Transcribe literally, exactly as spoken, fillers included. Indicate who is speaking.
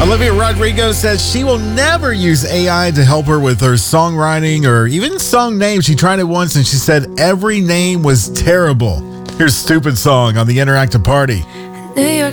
Speaker 1: Olivia Rodrigo says she will never use A I to help her with her songwriting or even song names. She tried it once and she said every name was terrible. Here's Stupid Song on the Interactive Party.
Speaker 2: New York